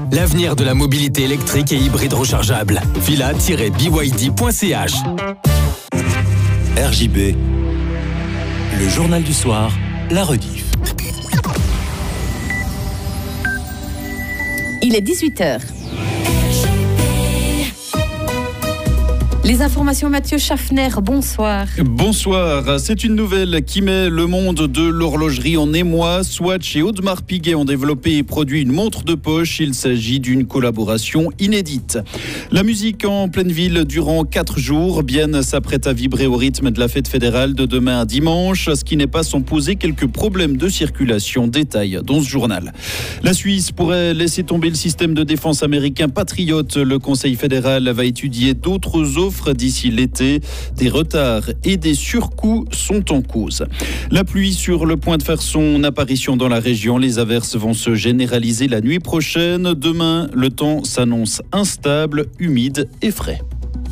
L'avenir de la mobilité électrique et hybride rechargeable. villa-byd.ch. RJB, le journal du soir, la rediff. Il est 18h. Les informations, Mathieu Schaffner, bonsoir. Bonsoir, c'est une nouvelle qui met le monde de l'horlogerie en émoi. Swatch et Audemars Piguet ont développé et produit une montre de poche. Il s'agit d'une collaboration inédite. La musique en pleine ville durant 4 jours. Bienne s'apprête à vibrer au rythme de la fête fédérale de demain à dimanche, ce qui n'est pas sans poser quelques problèmes de circulation. Détail dans ce journal. La Suisse pourrait laisser tomber le système de défense américain Patriot. Le Conseil fédéral va étudier d'autres offres d'ici l'été. Des retards et des surcoûts sont en cause. La pluie sur le point de faire son apparition dans la région. Les averses vont se généraliser la nuit prochaine. Demain, le temps s'annonce instable, humide et frais.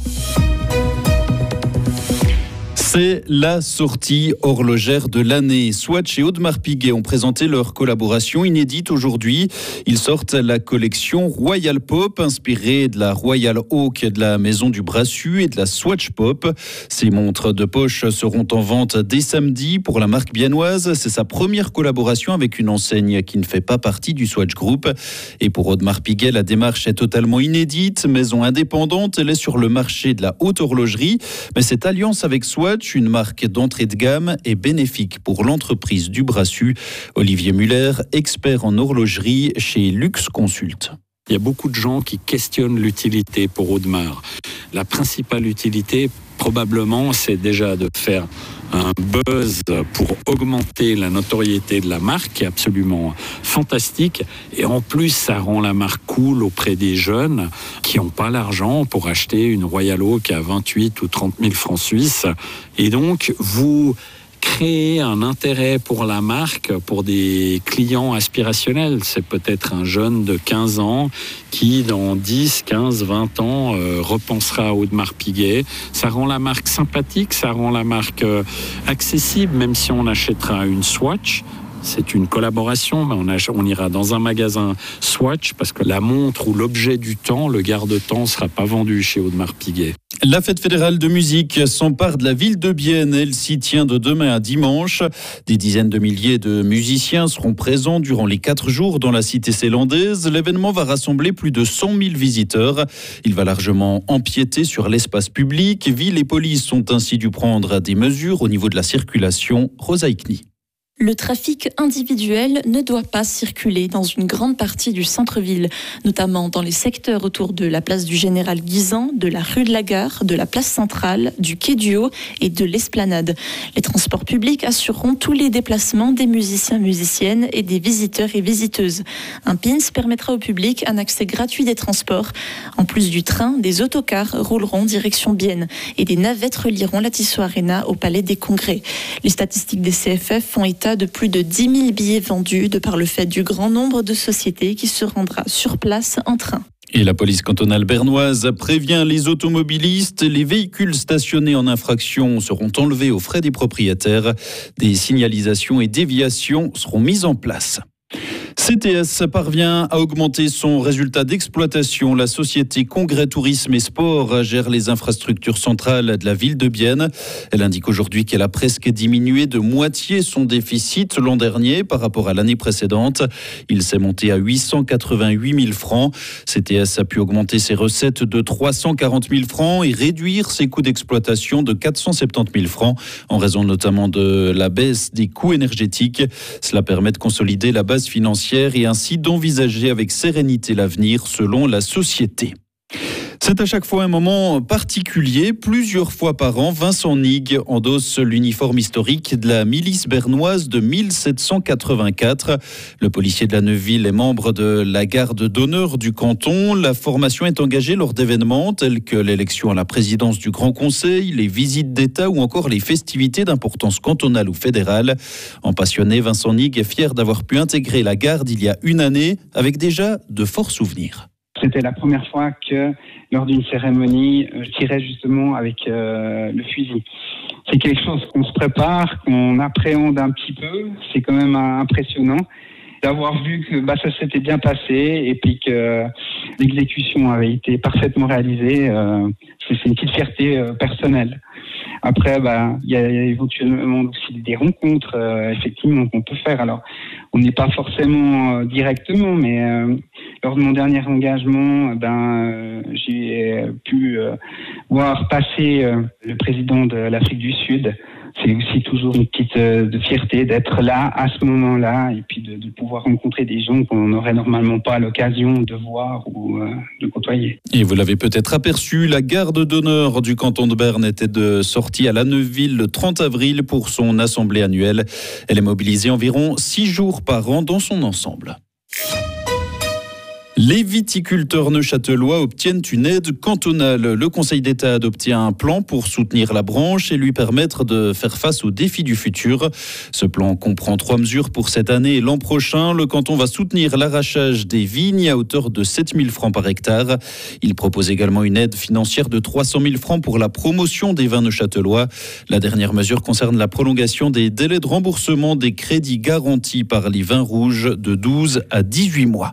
C'est la sortie horlogère de l'année. Swatch et Audemars Piguet ont présenté leur collaboration inédite aujourd'hui. Ils sortent la collection Royal Pop, inspirée de la Royal Oak de la maison du Brassus et de la Swatch Pop. Ces montres de poche seront en vente dès samedi pour la marque biennoise. C'est sa première collaboration avec une enseigne qui ne fait pas partie du Swatch Group. Et pour Audemars Piguet, la démarche est totalement inédite. Maison indépendante, elle est sur le marché de la haute horlogerie. Mais cette alliance avec Swatch, une marque d'entrée de gamme, est bénéfique pour l'entreprise du Brassus. Olivier Muller, expert en horlogerie chez Lux Consult. Il y a beaucoup de gens qui questionnent l'utilité pour Audemars. La principale utilité, probablement, c'est déjà de faire un buzz pour augmenter la notoriété de la marque, qui est absolument fantastique. Et en plus, ça rend la marque cool auprès des jeunes qui n'ont pas l'argent pour acheter une Royal Oak à 28 ou 30 000 francs suisses. Et donc, vous créer un intérêt pour la marque, pour des clients aspirationnels. C'est peut-être un jeune de 15 ans qui, dans 10, 15, 20 ans, repensera à Audemars Piguet. Ça rend la marque sympathique, ça rend la marque accessible, même si on achètera une Swatch. C'est une collaboration, mais on ira dans un magasin Swatch parce que la montre ou l'objet du temps, le garde-temps, ne sera pas vendu chez Audemars Piguet. La fête fédérale de musique s'empare de la ville de Bienne. Elle s'y tient de demain à dimanche. Des dizaines de milliers de musiciens seront présents durant les 4 jours dans la cité célandaise. L'événement va rassembler plus de 100 000 visiteurs. Il va largement empiéter sur l'espace public. Ville et police ont ainsi dû prendre des mesures au niveau de la circulation. Rosa Ikni. Le trafic individuel ne doit pas circuler dans une grande partie du centre-ville, notamment dans les secteurs autour de la place du Général Guisan, de la rue de la Gare, de la place centrale, du quai du Haut et de l'Esplanade. Les transports publics assureront tous les déplacements des musiciens, musiciennes et des visiteurs et visiteuses. Un pins permettra au public un accès gratuit des transports. En plus du train, des autocars rouleront direction Bienne et des navettes relieront la Tissot Arena au Palais des Congrès. Les statistiques des CFF font état de plus de 10 000 billets vendus de par le fait du grand nombre de sociétés qui se rendra sur place en train. Et la police cantonale bernoise prévient les automobilistes. Les véhicules stationnés en infraction seront enlevés aux frais des propriétaires. Des signalisations et déviations seront mises en place. CTS parvient à augmenter son résultat d'exploitation. La société Congrès Tourisme et Sport gère les infrastructures centrales de la ville de Bienne. Elle indique aujourd'hui qu'elle a presque diminué de moitié son déficit l'an dernier par rapport à l'année précédente. Il s'est monté à 888 000 francs. CTS a pu augmenter ses recettes de 340 000 francs et réduire ses coûts d'exploitation de 470 000 francs en raison notamment de la baisse des coûts énergétiques. Cela permet de consolider la base financière et ainsi d'envisager avec sérénité l'avenir selon la société. C'est à chaque fois un moment particulier. Plusieurs fois par an, Vincent Nigue endosse l'uniforme historique de la milice bernoise de 1784. Le policier de la Neuville est membre de la garde d'honneur du canton. La formation est engagée lors d'événements tels que l'élection à la présidence du Grand Conseil, les visites d'État ou encore les festivités d'importance cantonale ou fédérale. En passionné, Vincent Nigue est fier d'avoir pu intégrer la garde il y a une année avec déjà de forts souvenirs. C'était la première fois que, lors d'une cérémonie, je tirais justement avec le fusil. C'est quelque chose qu'on se prépare, qu'on appréhende un petit peu. C'est quand même impressionnant. d'avoir vu que ça s'était bien passé et puis que l'exécution avait été parfaitement réalisée. C'est une petite fierté personnelle. Après, il y a éventuellement aussi des rencontres, effectivement, qu'on peut faire. Alors, on n'est pas forcément directement, mais lors de mon dernier engagement, j'ai pu voir passer le président de l'Afrique du Sud. C'est aussi toujours une petite de fierté d'être là à ce moment-là et puis de pouvoir rencontrer des gens qu'on n'aurait normalement pas l'occasion de voir ou de côtoyer. Et vous l'avez peut-être aperçu, la garde d'honneur du canton de Berne était de sortie à La Neuville le 30 avril pour son assemblée annuelle. Elle est mobilisée environ 6 jours par an dans son ensemble. Les viticulteurs neuchâtelois obtiennent une aide cantonale. Le Conseil d'État a adopté un plan pour soutenir la branche et lui permettre de faire face aux défis du futur. Ce plan comprend 3 mesures pour cette année et l'an prochain. Le canton va soutenir l'arrachage des vignes à hauteur de 7 000 francs par hectare. Il propose également une aide financière de 300 000 francs pour la promotion des vins neuchâtelois. La dernière mesure concerne la prolongation des délais de remboursement des crédits garantis par les vins rouges de 12 à 18 mois.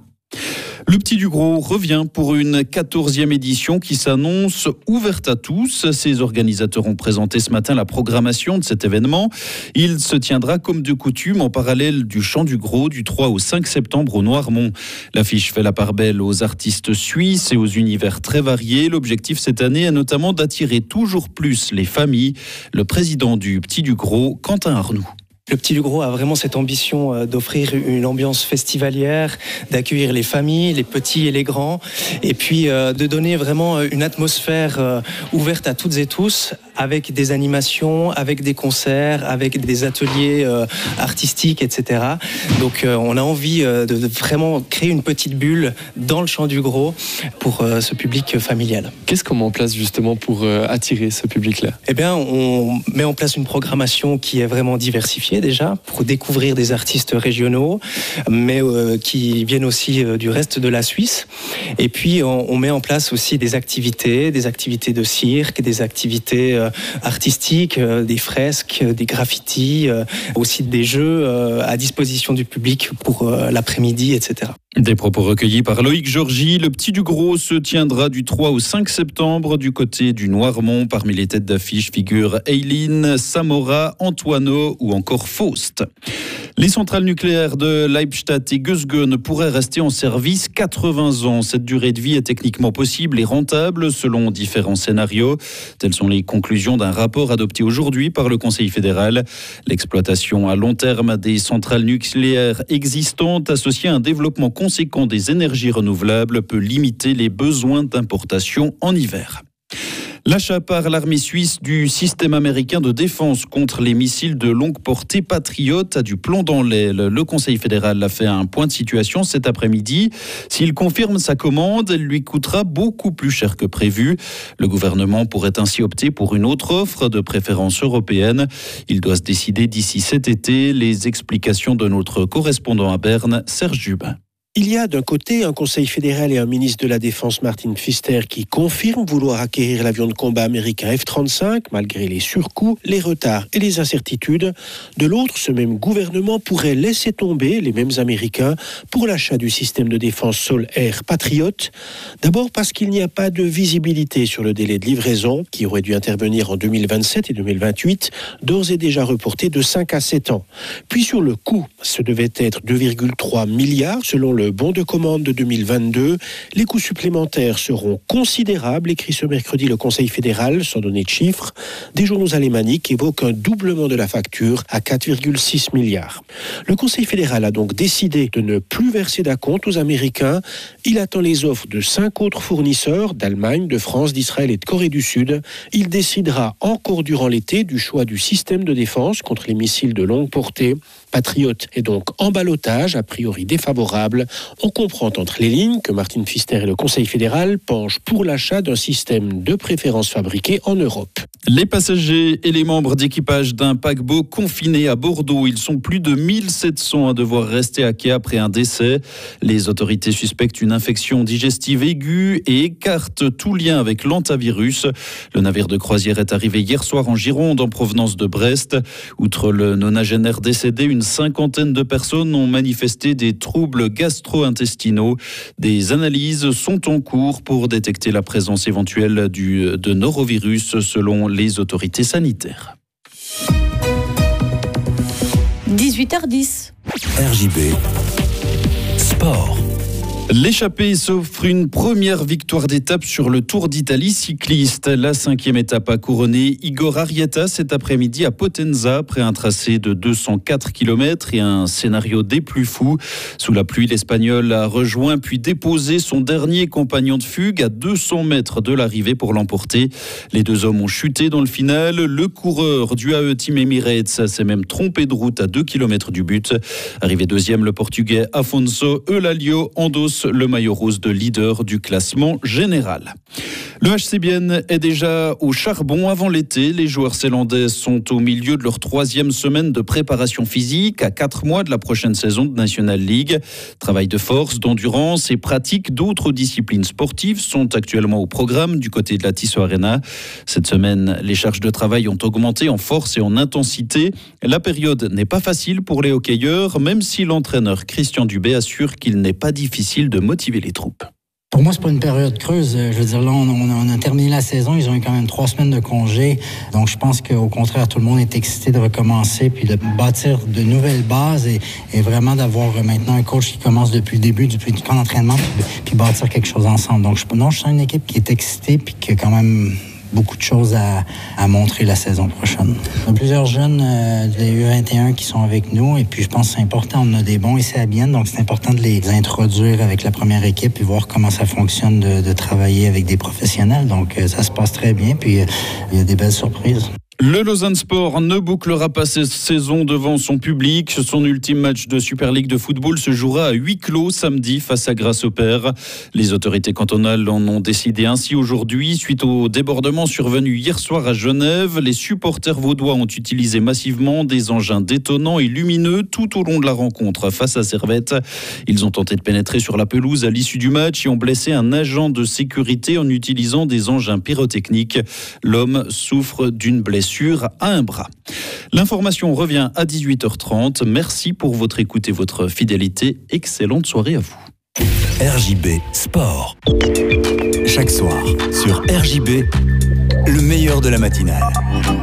Le Petit du Gros revient pour une 14e édition qui s'annonce ouverte à tous. Ses organisateurs ont présenté ce matin la programmation de cet événement. Il se tiendra comme de coutume en parallèle du Chant du Gros du 3 au 5 septembre au Noirmont. L'affiche fait la part belle aux artistes suisses et aux univers très variés. L'objectif cette année est notamment d'attirer toujours plus les familles. Le président du Petit du Gros, Quentin Arnoux. Le Petit du Gros a vraiment cette ambition d'offrir une ambiance festivalière, d'accueillir les familles, les petits et les grands, et puis de donner vraiment une atmosphère ouverte à toutes et tous, avec des animations, avec des concerts, avec des ateliers artistiques, etc. Donc on a envie de vraiment créer une petite bulle dans le Chant du Gros pour ce public familial. Qu'est-ce qu'on met en place justement pour attirer ce public-là ? Eh bien, on met en place une programmation qui est vraiment diversifiée déjà, pour découvrir des artistes régionaux, mais qui viennent aussi du reste de la Suisse. Et puis, on met en place aussi des activités de cirque, des activités artistiques, des fresques, des graffitis, aussi des jeux à disposition du public pour l'après-midi, etc. Des propos recueillis par Loïc Georgie. Le Petit du Gros se tiendra du 3 au 5 septembre du côté du Noirmont. Parmi les têtes d'affiche figurent Eileen, Samora, Antoineau ou encore Faust. Les centrales nucléaires de Leibstadt et Gösgen pourraient rester en service 80 ans. Cette durée de vie est techniquement possible et rentable selon différents scénarios. Telles sont les conclusions d'un rapport adopté aujourd'hui par le Conseil fédéral. L'exploitation à long terme des centrales nucléaires existantes associée à un développement conséquent des énergies renouvelables peut limiter les besoins d'importation en hiver. L'achat par l'armée suisse du système américain de défense contre les missiles de longue portée Patriot a du plomb dans l'aile. Le Conseil fédéral a fait un point de situation cet après-midi. S'il confirme sa commande, elle lui coûtera beaucoup plus cher que prévu. Le gouvernement pourrait ainsi opter pour une autre offre, de préférence européenne. Il doit se décider d'ici cet été. Les explications de notre correspondant à Berne, Serge Jubin. Il y a d'un côté un conseil fédéral et un ministre de la Défense, Martin Pfister, qui confirme vouloir acquérir l'avion de combat américain F-35, malgré les surcoûts, les retards et les incertitudes. De l'autre, ce même gouvernement pourrait laisser tomber les mêmes Américains pour l'achat du système de défense Sol-Air Patriot. D'abord parce qu'il n'y a pas de visibilité sur le délai de livraison, qui aurait dû intervenir en 2027 et 2028, d'ores et déjà reporté de 5 à 7 ans. Puis sur le coût, ce devait être 2,3 milliards selon le bon de commande de 2022. Les coûts supplémentaires seront considérables, écrit ce mercredi le Conseil fédéral, sans donner de chiffres. Des journaux alémaniques évoquent un doublement de la facture à 4,6 milliards. Le Conseil fédéral a donc décidé de ne plus verser d'acompte aux Américains. Il attend les offres de 5 autres fournisseurs, d'Allemagne, de France, d'Israël et de Corée du Sud. Il décidera encore durant l'été du choix du système de défense contre les missiles de longue portée. Patriot est donc en ballottage, a priori défavorable. On comprend entre les lignes que Martin Pfister et le Conseil fédéral penchent pour l'achat d'un système de préférence fabriqué en Europe. Les passagers et les membres d'équipage d'un paquebot confiné à Bordeaux. Ils sont plus de 1700 à devoir rester à quai après un décès. Les autorités suspectent une infection digestive aiguë et écartent tout lien avec l'hantavirus. Le navire de croisière est arrivé hier soir en Gironde en provenance de Brest. Outre le nonagénaire décédé, une cinquantaine de personnes ont manifesté des troubles gastro-intestinaux. Des analyses sont en cours pour détecter la présence éventuelle de norovirus selon les autorités sanitaires. 18h10. RJB Sport. L'échappée s'offre une première victoire d'étape sur le Tour d'Italie cycliste. La 5e étape a couronné Igor Arrieta cet après-midi à Potenza après un tracé de 204 km et un scénario des plus fous. Sous la pluie, l'Espagnol a rejoint puis déposé son dernier compagnon de fugue à 200 mètres de l'arrivée pour l'emporter. Les deux hommes ont chuté dans le final. Le coureur du AE Team Emirates s'est même trompé de route à 2 km du but. Arrivé deuxième, le Portugais Afonso Eulalio endosse le maillot rose de leader du classement général. Le HC Bienne est déjà au charbon avant l'été. Les joueurs zélandais sont au milieu de leur 3e semaine de préparation physique à 4 mois de la prochaine saison de National League. Travail de force, d'endurance et pratique d'autres disciplines sportives sont actuellement au programme du côté de la Tissot Arena. Cette semaine, les charges de travail ont augmenté en force et en intensité. La période n'est pas facile pour les hockeyeurs, même si l'entraîneur Christian Dubé assure qu'il n'est pas difficile de motiver les troupes. Pour moi, c'est pas une période creuse. Je veux dire, là, on a terminé la saison. Ils ont eu quand même 3 semaines de congé. Donc, je pense qu'au contraire, tout le monde est excité de recommencer puis de bâtir de nouvelles bases et vraiment d'avoir maintenant un coach qui commence depuis le début, depuis le camp d'entraînement puis bâtir quelque chose ensemble. Donc, je sens une équipe qui est excitée puis qui a quand même beaucoup de choses à montrer la saison prochaine. On a plusieurs jeunes des U21 qui sont avec nous et puis je pense que c'est important, on a des bons ici à Bienne, donc c'est important de les introduire avec la première équipe et voir comment ça fonctionne de travailler avec des professionnels. Donc ça se passe très bien puis il y a des belles surprises. Le Lausanne Sport ne bouclera pas cette saison devant son public. Son ultime match de Super League de football se jouera à huis clos samedi face à Grasshopper. Les autorités cantonales en ont décidé ainsi aujourd'hui suite au débordement survenu hier soir à Genève. Les supporters vaudois ont utilisé massivement des engins détonnants et lumineux tout au long de la rencontre face à Servette. Ils ont tenté de pénétrer sur la pelouse à l'issue du match et ont blessé un agent de sécurité en utilisant des engins pyrotechniques. L'homme souffre d'une blessure à un bras. L'information revient à 18h30. Merci pour votre écoute et votre fidélité. Excellente soirée à vous. RJB Sport. Chaque soir sur RJB, le meilleur de la matinale.